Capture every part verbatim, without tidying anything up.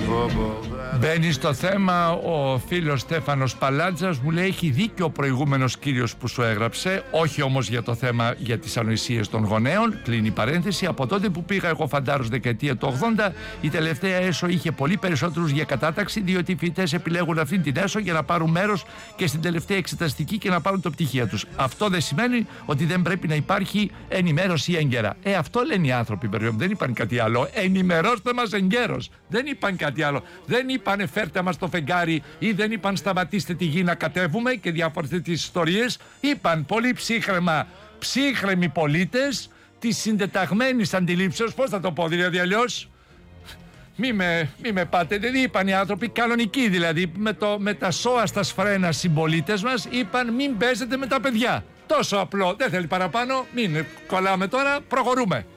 Μπαίνει στο θέμα ο φίλος Στέφανος Παλάτζας, μου λέει έχει δίκιο ο προηγούμενος κύριος που σου έγραψε, όχι όμως για το θέμα για τις ανοησίες των γονέων. Κλείνει η παρένθεση. Από τότε που πήγα εγώ φαντάρος δεκαετία του ογδόντα, η τελευταία έσω είχε πολύ περισσότερους για κατάταξη, διότι οι φοιτητές επιλέγουν αυτήν την έσω για να πάρουν μέρος και στην τελευταία εξεταστική και να πάρουν το πτυχία τους. Αυτό δεν σημαίνει ότι δεν πρέπει να υπάρχει ενημέρωση έγκαιρα. Ε, αυτό λένε οι άνθρωποι, δεν είπαν κάτι άλλο. Ενημερώστε μας εγκαίρως. Δεν είπαν κάτι άλλο. Δεν είπαν φέρτε μας το φεγγάρι ή δεν είπαν σταματήστε τη γη να κατέβουμε και διάφορες τέτοιες ιστορίες. Είπαν πολύ ψύχρεμα, ψύχρεμοι πολίτες της συντεταγμένης αντιλήψεως. Πώς θα το πω δηλαδή αλλιώς? Μη με, μη με πάτε, δεν είπαν οι άνθρωποι κανονικοί, δηλαδή με, το, με τα σώα στα σφρένα συμπολίτες μας είπαν μην παίζετε με τα παιδιά. Τόσο απλό, δεν θέλει παραπάνω, μην κολλάμε τώρα, προχωρούμε.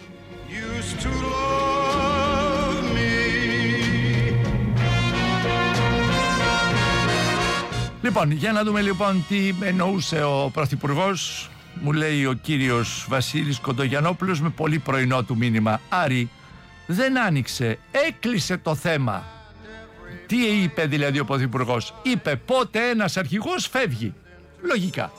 Λοιπόν, για να δούμε λοιπόν τι εννοούσε ο Πρωθυπουργός. Μου λέει ο κύριος Βασίλης Κοντογιαννόπουλος με πολύ πρωινό του μήνυμα. Άρη, δεν άνοιξε, έκλεισε το θέμα. Τι είπε δηλαδή ο Πρωθυπουργός? Είπε πότε ένας αρχηγός φεύγει. Λογικά.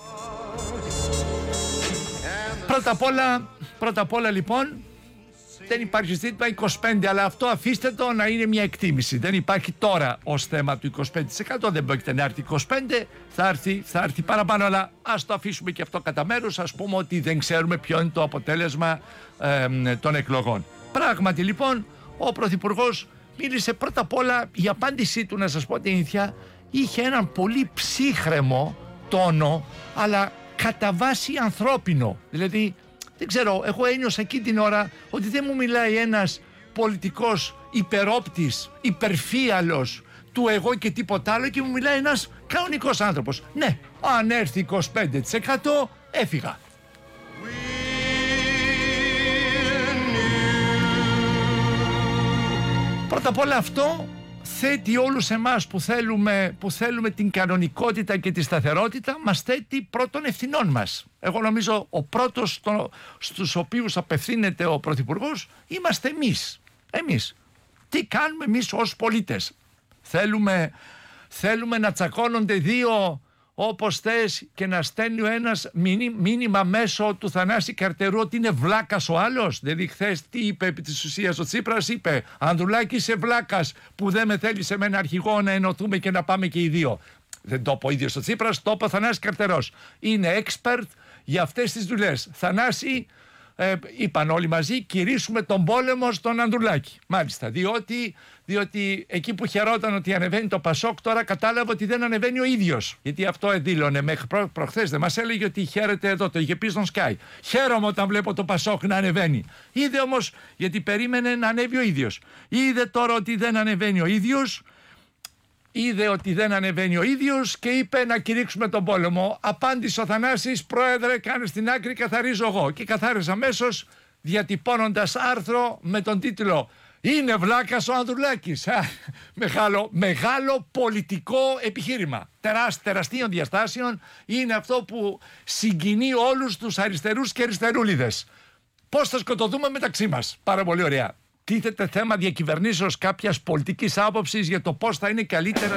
Πρώτα απ' όλα, πρώτα απ' όλα λοιπόν, δεν υπάρχει ζήτημα είκοσι πέντε, αλλά αυτό αφήστε το να είναι μια εκτίμηση. Δεν υπάρχει τώρα ως θέμα του είκοσι πέντε τοις εκατό, δεν πρόκειται να έρθει είκοσι πέντε, θα έρθει, θα έρθει παραπάνω, αλλά ας το αφήσουμε και αυτό κατά μέρος, ας πούμε ότι δεν ξέρουμε ποιο είναι το αποτέλεσμα ε, των εκλογών. Πράγματι λοιπόν, ο Πρωθυπουργός μίλησε πρώτα απ' όλα, η απάντησή του, να σας πω την ίδια, είχε έναν πολύ ψύχρεμο τόνο, αλλά κατά βάση ανθρώπινο. Δηλαδή, δεν ξέρω, εγώ ένιωσα εκεί την ώρα ότι δεν μου μιλάει ένας πολιτικός υπερόπτης, υπερφύαλος του εγώ και τίποτα άλλο, και μου μιλάει ένας κανονικός άνθρωπος. Ναι, αν έρθει είκοσι πέντε τοις εκατό έφυγα. Πρώτα απ' όλα αυτό θέτει όλους εμάς που θέλουμε, που θέλουμε την κανονικότητα και τη σταθερότητα, μας θέτει πρώτων ευθυνών μας. Εγώ νομίζω ο πρώτος στο, στους οποίους απευθύνεται ο Πρωθυπουργός είμαστε εμείς. Εμείς. Τι κάνουμε εμείς ως πολίτες? Θέλουμε, θέλουμε να τσακώνονται δύο όπως θες και να στέλνει ο ένας μήνυμα μέσω του Θανάση Καρτερού ότι είναι βλάκας ο άλλος? Δηλαδή χθες τι είπε επί της ουσίας ο Τσίπρας? Είπε Ανδρουλάκη είσαι βλάκας που δεν με θέλει σε μένα αρχηγό να ενωθούμε και να πάμε και οι δύο. Δεν το είπε ο ίδιος ο Τσίπρας, το είπε ο Θανάσης Καρτερός. Είναι expert για αυτές τις δουλειές. Θανάση, ε, είπαν όλοι μαζί, κηρύσουμε τον πόλεμο στον Ανδρουλάκη. Μάλιστα, διότι, διότι εκεί που χαιρόταν ότι ανεβαίνει το Πασόκ, τώρα κατάλαβε ότι δεν ανεβαίνει ο ίδιος. Γιατί αυτό εδήλωνε μέχρι προ, προχθές, δεν μας έλεγε ότι χαίρεται εδώ, το είχε πει στον Sky. Χαίρομαι όταν βλέπω το Πασόκ να ανεβαίνει. Είδε όμως, γιατί περίμενε να ανέβει ο ίδιος. Είδε τώρα ότι δεν ανεβαίνει ο ίδιος. Είδε ότι δεν ανεβαίνει ο ίδιος και είπε να κηρύξουμε τον πόλεμο. Απάντησε ο Θανάσης, πρόεδρε, κάνε στην άκρη, καθαρίζω εγώ. Και καθάριζα αμέσως διατυπώνοντας άρθρο με τον τίτλο «Είναι βλάκας ο Ανδρουλάκης». Μεγάλο, μεγάλο πολιτικό επιχείρημα. Τεράσ, τεραστίων διαστάσεων. Είναι αυτό που συγκινεί όλους τους αριστερούς και αριστερούλιδες. Πώς θα σκοτωθούμε μεταξύ μας? Πάρα πολύ ωραία. Τίθεται θέμα διακυβερνήσεως κάποιας πολιτικής άποψης για το πώς θα είναι καλύτερα.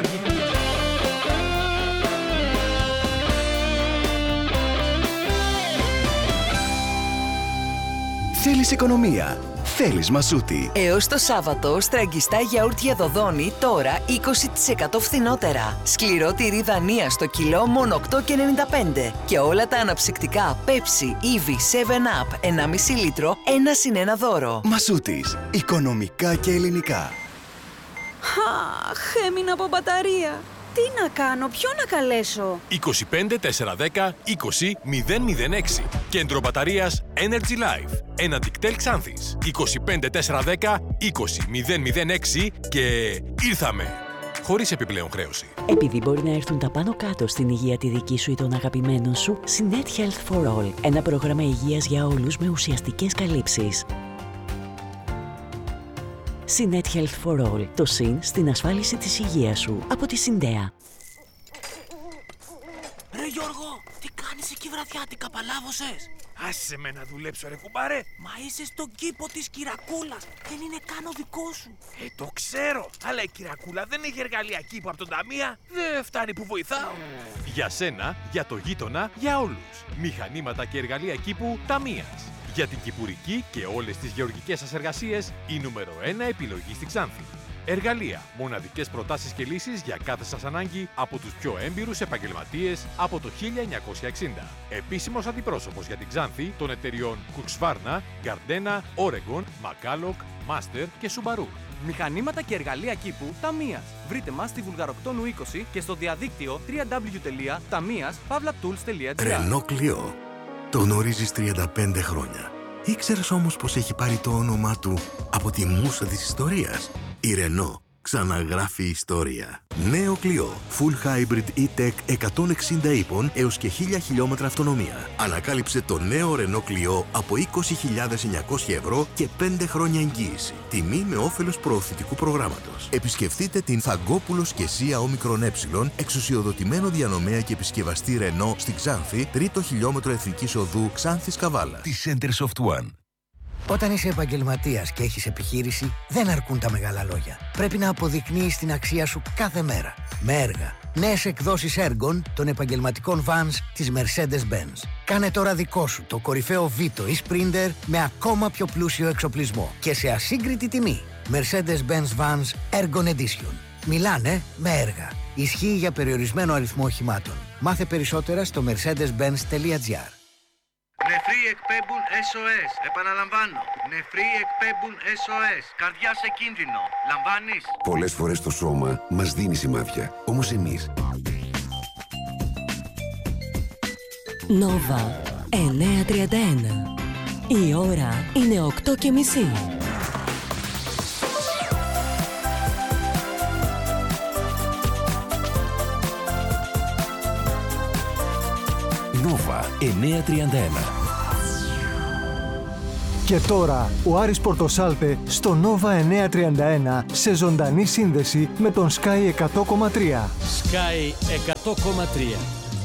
Θέλεις οικονομία? Θέλεις Μασούτη. Έως το Σάββατο, στραγγιστά γιαούρτια Δοδόνη τώρα είκοσι τοις εκατό φθηνότερα. Σκληρό τυρί Δανία στο κιλό μόνο οκτώ και ενενήντα πέντε. Και όλα τα αναψυκτικά Pepsi, Eevee, σέβεν απ, ενάμιση λίτρο, ένα συν ένα δώρο. Μασούτης. Οικονομικά και ελληνικά. Αχ, έμεινα από μπαταρία. Τι να κάνω, ποιο να καλέσω? είκοσι πέντε τετρακόσια δέκα είκοσι μηδέν μηδέν έξι. Κέντρο μπαταρίας Energy Life. Ένα Dictel Xanthis. είκοσι πέντε τετρακόσια δέκα είκοσι μηδέν μηδέν έξι και ήρθαμε. Χωρίς επιπλέον χρέωση. Επειδή μπορεί να έρθουν τα πάνω κάτω στην υγεία τη δική σου ή των αγαπημένων σου, Sinet Health for All. Ένα πρόγραμμα υγείας για όλους με ουσιαστικές καλύψεις. Sinet Health for All. Το συν στην ασφάλιση της υγείας σου. Από τη Συντέα. Ρε Γιώργο, τι κάνεις εκεί βραδιάτικα, παλάβωσες? Άσε με να δουλέψω, ρε κουμπάρε. Μα είσαι στον κήπο της Κυρακούλας. Δεν είναι καν ο δικό σου. Ε, το ξέρω. Αλλά η Κυρακούλα δεν έχει εργαλεία κήπου από τον Ταμεία. Δεν φτάνει που βοηθάω. Για σένα, για το γείτονα, για όλους. Μηχανήματα και εργαλεία κήπου Ταμείας. Για την κυπουρική και όλες τις γεωργικές σας εργασίες, η νούμερο ένα επιλογή στη Ξάνθη. Εργαλεία, μοναδικές προτάσεις και λύσεις για κάθε σας ανάγκη από τους πιο έμπειρους επαγγελματίες από το χίλια εννιακόσια εξήντα. Επίσημος αντιπρόσωπος για την Ξάνθη των εταιριών Husqvarna, Gardena, Oregon, Macalloch, Master και Subaru. Μηχανήματα και εργαλεία κήπου Ταμείας. Βρείτε μας στη Βουλγαροκτόνου είκοσι και στο διαδίκτυο double-u double-u double-u τελεία ταμείας παύλα τουλς τελεία τζι άρ. Renault Clio. Το γνωρίζεις τριάντα πέντε χρόνια. Ήξερες όμως πως έχει πάρει το όνομά του από τη μούσα της ιστορίας? Η Renault ξαναγράφει ιστορία. Νέο Clio. Full Hybrid E-Tech εκατόν εξήντα ύπων έως και χίλια χιλιόμετρα αυτονομία. Ανακάλυψε το νέο Renault Clio από είκοσι χιλιάδες εννιακόσια ευρώ και πέντε χρόνια εγγύηση. Τιμή με όφελος προωθητικού προγράμματος. Επισκεφτείτε την Φαγκόπουλος και Σία Όμικρον Ε, εξουσιοδοτημένο διανομέα και επισκευαστή Renault στη Ξάνθη, τρίτο χιλιόμετρο Εθνικής Οδού Ξάνθης Καβάλα. Τη Centersoft One. Όταν είσαι επαγγελματίας και έχεις επιχείρηση, δεν αρκούν τα μεγάλα λόγια. Πρέπει να αποδεικνύεις την αξία σου κάθε μέρα. Με έργα. Νέες εκδόσεις έργων των επαγγελματικών vans της Mercedes-Benz. Κάνε τώρα δικό σου το κορυφαίο Vito ή Sprinter με ακόμα πιο πλούσιο εξοπλισμό και σε ασύγκριτη τιμή. Mercedes-Benz Vans Ergon Edition. Μιλάνε με έργα. Ισχύει για περιορισμένο αριθμό οχημάτων. Μάθε περισσότερα στο mercedes benz τελεία τζι άρ. Νεφροί εκπέμπουν ες ο ες. Επαναλαμβάνω. Νεφροί εκπέμπουν ες ο ες. Καρδιά σε κίνδυνο. Λαμβάνεις? Πολλές φορές το σώμα μας δίνει σημάδια. Όμως εμείς... Nova εννιακόσια τριάντα ένα. Η ώρα είναι οκτώ και μισή. Nova εννιακόσια τριάντα ένα. Και τώρα ο Άρης Πορτοσάλτε στο Nova εννιακόσια τριάντα ένα σε ζωντανή σύνδεση με τον Sky εκατό κόμμα τρία. Sky εκατό κόμμα τρία.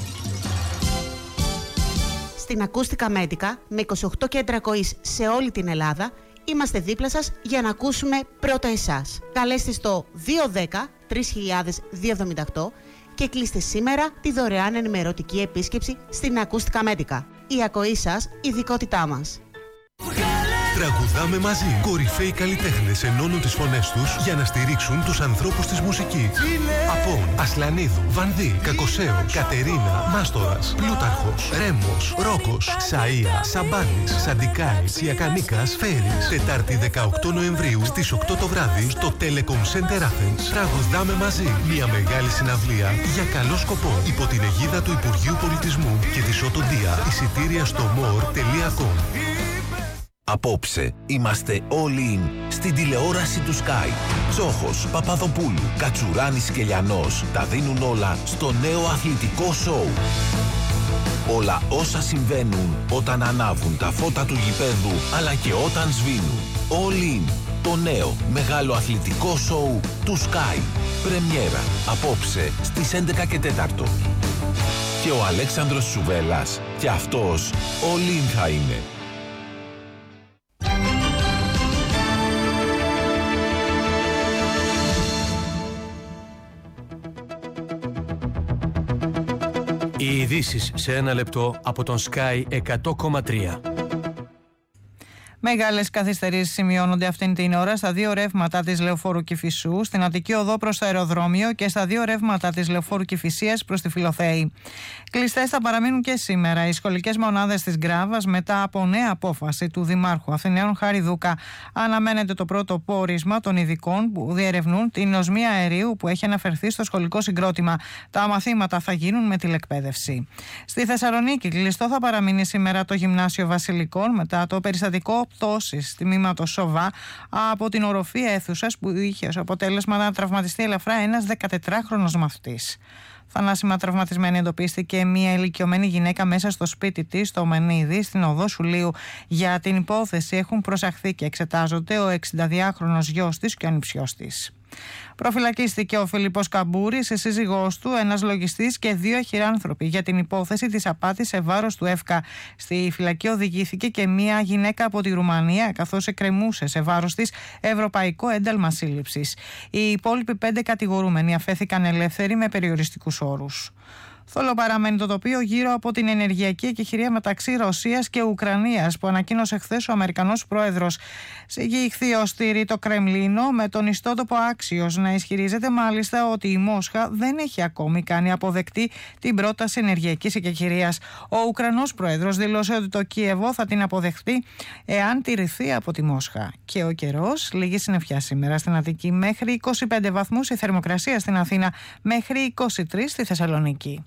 Στην Ακούστικα Μέτικα με είκοσι οκτώ κέντρα ακοής σε όλη την Ελλάδα είμαστε δίπλα σας για να ακούσουμε πρώτα εσάς. Καλέστε στο δύο ένα μηδέν τρία χιλιάδες διακόσια εβδομήντα οκτώ και κλείστε σήμερα τη δωρεάν ενημερωτική επίσκεψη στην Ακούστικα Μέτικα. Η ακοή σας, ειδικότητά μας. Τραγουδάμε μαζί. Κορυφαίοι καλλιτέχνες ενώνουν τις φωνές τους για να στηρίξουν τους ανθρώπους της μουσικής. Απόν, Ασλανίδου, Βανδύ, Κακοσέων, Κατερίνα, Μάστορας, Πλούταρχος, Ρέμος, Ρόκος, Σαΐα, Σαμπάνης, Σαντικάης, Ιακανίκας, Φέρης. Τετάρτη δεκαοκτώ Νοεμβρίου στις οκτώ το βράδυ στο Telecom Center Athens. Τραγουδάμε μαζί. Μια μεγάλη συναυλία για καλό σκοπό. Υπό την αιγίδα του Υπουργείου Πολιτισμού και της Οτοντία. Εισιτήρια στο more τελεία com. Απόψε είμαστε all in στην τηλεόραση του Sky. Τσόχος, Παπαδοπούλου, Κατσουράνης και Λιανός τα δίνουν όλα στο νέο αθλητικό σοου. Όλα όσα συμβαίνουν όταν ανάβουν τα φώτα του γηπέδου αλλά και όταν σβήνουν. All in, το νέο μεγάλο αθλητικό σοου του Sky. Πρεμιέρα απόψε στις έντεκα και τέσσερα. Και ο Αλέξανδρος Σουβέλλας και αυτός all in θα είναι. Οι ειδήσεις σε ένα λεπτό από τον Sky εκατό κόμμα τρία. Μεγάλες καθυστερήσεις σημειώνονται αυτήν την ώρα στα δύο ρεύματα της Λεωφόρου Κηφισού, στην Αττική Οδό προς το αεροδρόμιο και στα δύο ρεύματα της Λεωφόρου Κηφισίας προς τη Φιλοθέη. Κλειστές θα παραμείνουν και σήμερα οι σχολικές μονάδες της Γκράβας μετά από νέα απόφαση του Δημάρχου Αθηναίων Χάρη Δούκα. Αναμένεται το πρώτο πόρισμα των ειδικών που διερευνούν την οσμία αερίου που έχει αναφερθεί στο σχολικό συγκρότημα. Τα μαθήματα θα γίνουν με τηλεκπαίδευση. Στη Θεσσαλονίκη κλειστό θα παραμείνει σήμερα το Γυμνάσιο Βασιλικών μετά το περιστατικό πτώσης τμήματος Σοβά από την οροφή αίθουσας που είχε ως αποτέλεσμα να τραυματιστεί ελαφρά ένας δεκατετράχρονος μαθητής. Θανάσιμα τραυματισμένη εντοπίστηκε μια ηλικιωμένη γυναίκα μέσα στο σπίτι της, στο Μενίδη, στην οδό Σουλίου. Για την υπόθεση έχουν προσαχθεί και εξετάζονται ο εξηνταδυάχρονος γιος της και ο ανιψιός της. Προφυλακίστηκε ο Φιλιππός Καμπούρης, η σύζυγός του, ένας λογιστής και δύο χειράνθρωποι για την υπόθεση της απάτης σε βάρος του ΕΦΚΑ. Στη φυλακή οδηγήθηκε και μία γυναίκα από τη Ρουμανία, καθώς εκκρεμούσε σε βάρος της ευρωπαϊκό ένταλμα σύλληψης. Οι υπόλοιποι πέντε κατηγορούμενοι αφέθηκαν ελεύθεροι με περιοριστικούς όρους. Θολό παραμένει το τοπίο γύρω από την ενεργειακή εκεχηρία μεταξύ Ρωσίας και Ουκρανίας που ανακοίνωσε χθες ο Αμερικανός πρόεδρος. Σε γη ηχθείο στηρεί το Κρεμλίνο, με τον ιστότοπο Άξιος να ισχυρίζεται μάλιστα ότι η Μόσχα δεν έχει ακόμη κάνει αποδεκτή την πρόταση ενεργειακής εκεχηρίας. Ο Ουκρανός πρόεδρος δήλωσε ότι το Κίεβο θα την αποδεχτεί εάν τηρηθεί από τη Μόσχα. Και ο καιρός, λίγη συννεφιά σήμερα στην Αττική, μέχρι είκοσι πέντε βαθμούς η θερμοκρασία στην Αθήνα, μέχρι είκοσι τρεις στη Θεσσαλονίκη.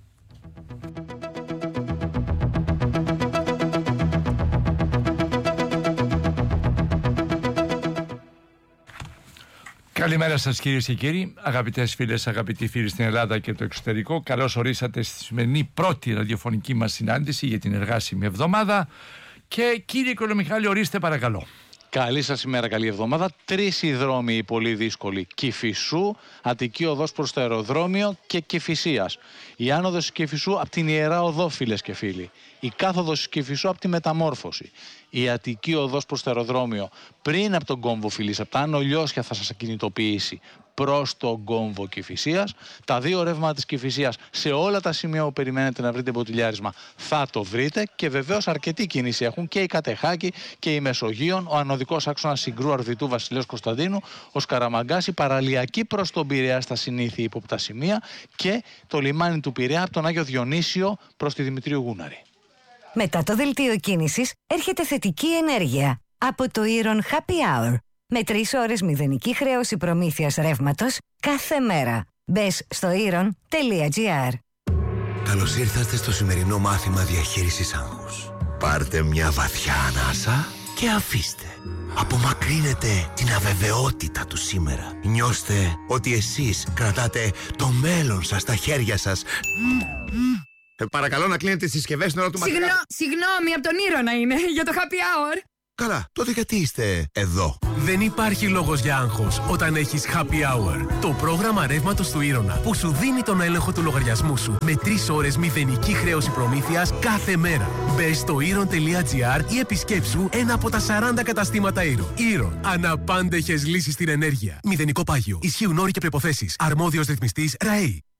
Καλημέρα σας κυρίες και κύριοι, αγαπητές φίλες, αγαπητοί φίλοι στην Ελλάδα και το εξωτερικό. Καλώς ορίσατε στη σημερινή πρώτη ραδιοφωνική μας συνάντηση για την εργάσιμη εβδομάδα. Και κύριε Κολομιχάλη, ορίστε παρακαλώ. Καλή σας ημέρα, καλή εβδομάδα. Τρεις οι δρόμοι οι πολύ δύσκολοι. Κηφισού, Αττική οδός προς το αεροδρόμιο και Κηφισίας. Η άνοδος της Κηφισού από την Ιερά Οδό, φίλες και φίλοι. Η κάθοδος της Κηφισού από τη Μεταμόρφωση. Η Αττική οδός προς το αεροδρόμιο πριν από τον κόμβο Φιλής, από τα Άνω Λιώσια θα σας ακινητοποιήσει προς τον κόμβο Κηφισίας. Τα δύο ρεύματα της Κηφισίας σε όλα τα σημεία που περιμένετε να βρείτε μποτιλιάρισμα θα το βρείτε και βεβαίως αρκετή κίνηση έχουν και η Κατεχάκη και η Μεσογείων, ο ανωδικός άξονας Συγκρού Αρβιτού Βασιλέως Κωνσταντίνου, ο Σκαραμαγκάς, η παραλιακή προς τον Πειραιά στα συνήθεια ύποπτα σημεία και το λιμάνι του Πειραιά από τον Άγιο Διονύσιο προς τη Δημητρίου Γούναρη. Μετά το δελτίο κίνησης έρχεται θετική ενέργεια από το Iron Happy Hour. Με τρεις ώρες μηδενική χρέωση προμήθειας ρεύματος κάθε μέρα. Μπες στο iron τελεία gr. Καλώς ήρθατε στο σημερινό μάθημα διαχείρισης άγχους. Πάρτε μια βαθιά ανάσα και αφήστε. Απομακρύνετε την αβεβαιότητα του σήμερα. Νιώστε ότι εσείς κρατάτε το μέλλον σας στα χέρια σας. Ε, παρακαλώ να κλείνετε τις συσκευές στην ώρα του μαθήματος. Συγγνώ, συγγνώμη, από τον Ήρωνα είναι, για το happy hour. Καλά, τότε γιατί είστε εδώ? Δεν υπάρχει λόγος για άγχος όταν έχεις Happy Hour. Το πρόγραμμα ρεύματος του Ήρωνα που σου δίνει τον έλεγχο του λογαριασμού σου με τρεις ώρες μηδενική χρέωση προμήθειας κάθε μέρα. Μπες στο iron τελεία gr ή επισκέψου ένα από τα σαράντα καταστήματα Iron. Iron. Αναπάντεχες λύσεις στην ενέργεια. Μηδενικό πάγιο. Ισχύουν όροι και προϋποθέσεις. Αρμόδιος ρυθμιστής ΡΑΕΗ.